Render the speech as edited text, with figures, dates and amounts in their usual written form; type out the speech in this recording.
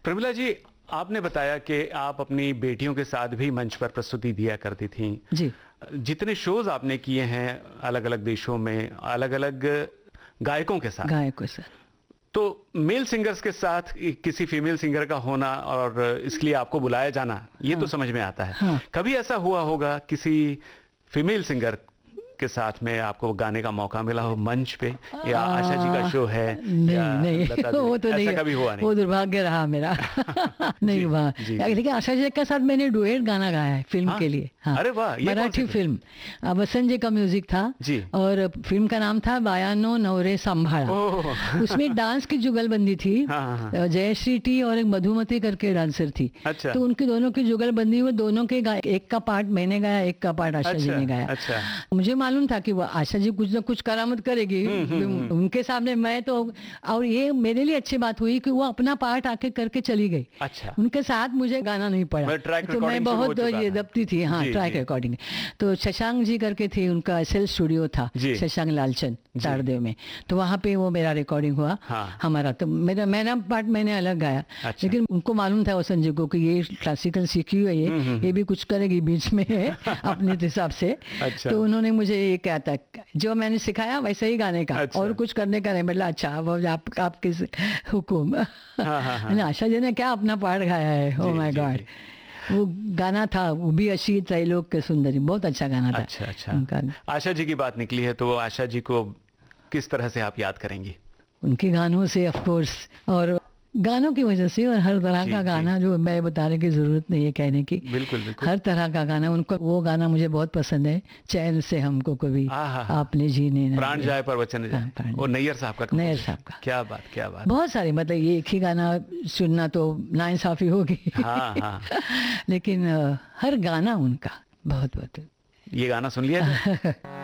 प्रमिला जी, आपने बताया कि आप अपनी बेटियों के साथ भी मंच पर प्रस्तुति दिया करती थीं। जी। जितने शोज आपने किए हैं अलग अलग देशों में, अलग अलग गायकों के साथ, तो मेल सिंगर्स के साथ किसी फीमेल सिंगर का होना और इसलिए आपको बुलाया जाना, ये तो समझ में आता है। हाँ। कभी ऐसा हुआ होगा किसी फीमेल सिंगर के साथ में आपको गाने का मौका मिला हो मंच पे, या आशा जी का शो है? नहीं वो तो नहीं, कभी हुआ नहीं? वो दुर्भाग्य रहा मेरा। नहीं हुआ। लेकिन आशा जी के साथ मैंने डुएट गाना गाया है फिल्म के लिए। हाँ। अरे वाह, मराठी फिल्म, वसंत जी का म्यूजिक था जी। और फिल्म का नाम था बायानो नवरे सांभाळा। उसमें डांस की जुगलबंदी थी। जयश्री टी और एक मधुमती करके डांसर थी। अच्छा। तो उनकी दोनों की जुगलबंदी में दोनों के एक का पार्ट मैंने गाया, एक का पार्ट आशा जी ने गाया। अच्छा। मुझे मालूम था कि वो आशा जी कुछ ना कुछ करामत करेगी उनके सामने। मैं तो, और ये मेरे लिए अच्छी बात हुई कि वो अपना पार्ट आके करके चली गई। अच्छा। उनके साथ मुझे गाना नहीं पड़ा, तो मैं बहुत ये दबती थी। हाँ, ट्रैक रिकॉर्डिंग। तो शशांक जी करके थे, उनका एसएल स्टूडियो था, शशांक लालचंद तारदेव में। तो वहाँ पे वो मेरा रिकॉर्डिंग हुआ। हमारा तो मेरा पार्ट मैंने अलग गाया। लेकिन उनको मालूम था वसंत जी को कि ये क्लासिकल सीखी हुई है, ये भी कुछ करेगी बीच में अपने हिसाब से। तो उन्होंने मुझे ये क्या था, जो मैंने सिखाया वैसे ही गाने का। और कुछ करने का नहीं। मतलब अच्छा, वो आपके हुकुम। आशा जी ने क्या अपना पार्ट गाया है। ओ माय गॉड, वो गाना था वो भी अशी त्रैलोक के सुंदरी, बहुत अच्छा गाना था। अच्छा। आशा जी की बात निकली है, तो आशा जी को किस तरह से आप याद करेंगी? उनके गानों से ऑफ कोर्स, और गानों की वजह से, और हर तरह का गाना जो मैं बताने की जरूरत नहीं है कहने की। बिल्कुल। हर तरह का गाना उनका, वो गाना मुझे बहुत पसंद है, चैन से हमको कभी आपने जीने न प्राण जाए पर वचन जाए, वो नैयर साहब का। क्या बात। बहुत सारे, मतलब ये एक ही गाना सुनना तो नाइंसाफी होगी। लेकिन हर गाना उनका बहुत। ये गाना सुन लिया।